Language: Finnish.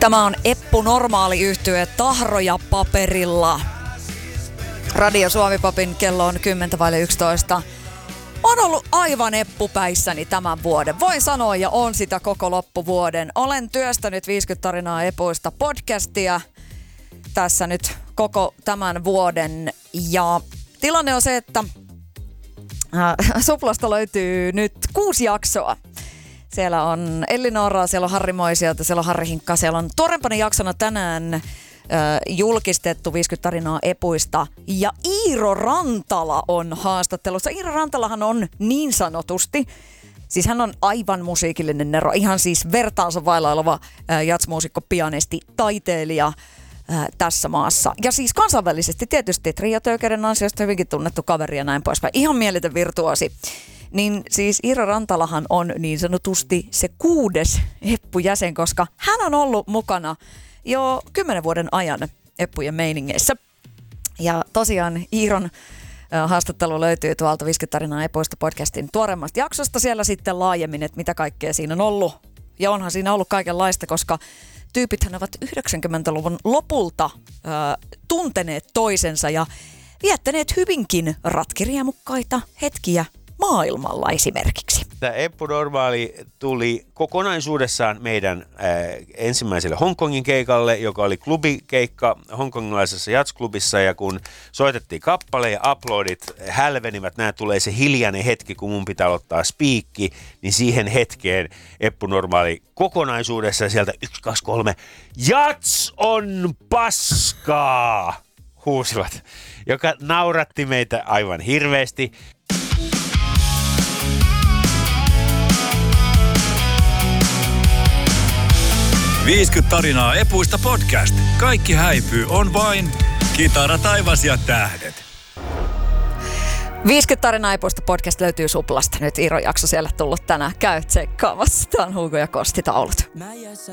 Tämä on Eppu Normaali -yhtye Tahroja paperilla. Radio Suomi-popin kello on 10:11. On ollut aivan eppupäissäni tämän vuoden. Voin sanoa ja on sitä koko loppuvuoden. Olen työstänyt 50 tarinaa epuista podcastia tässä nyt koko tämän vuoden. Ja tilanne on se, että Suplasta löytyy nyt 6 jaksoa. Siellä on Elli Nooraa, siellä on Harri Moisiota, siellä on Harri Hinkkaa, siellä on tuorempana jaksona tänään julkistettu 50 tarinaa epuista. Ja Iiro Rantala on haastattelussa. Iiro Rantalahan on niin sanotusti, siis hän on aivan musiikillinen nero, ihan siis vertaansa vailla oleva jazzmuusikko, pianisti, taiteilija tässä maassa. Ja siis kansainvälisesti tietysti Trio Tökeiden ansiosta hyvinkin tunnettu kaveri ja näin poispäin. Ihan mieletön virtuosi. Niin siis Iiro Rantalahan on niin sanotusti se 6. Eppu-jäsen, koska hän on ollut mukana jo 10 vuoden ajan Eppujen meiningeissä. Ja tosiaan Iiron haastattelu löytyy tuolta 50 tarinaa epuista podcastin tuoreimmasta jaksosta. Siellä sitten laajemmin, että mitä kaikkea siinä on ollut. Ja onhan siinä ollut kaikenlaista, koska tyypithän ovat 90-luvun lopulta tunteneet toisensa ja viettäneet hyvinkin ratkiriemukkaita hetkiä maailmalla esimerkiksi. Tämä Eppu Normaali tuli kokonaisuudessaan meidän ensimmäiselle Hongkongin keikalle, joka oli klubikeikka hongkongilaisessa jazzklubissa, ja kun soitettiin kappale ja uploadit hälvenivät, nämä tulee se hiljainen hetki, kun mun pitää aloittaa spiikki, niin siihen hetkeen Eppu Normaali kokonaisuudessaan sieltä 1, 2, 3, jats on paskaa, huusivat, joka nauratti meitä aivan hirveästi. – 50 tarinaa epuista podcast. Kaikki häipyy, on vain kitara, taivas ja tähdet. 50 tarinaa epuista podcast löytyy Suplasta. Nyt Iiro jakso siellä tullut tänään. Käy tsekkaamassa. Tämä on Hugo ja Kosti taulut.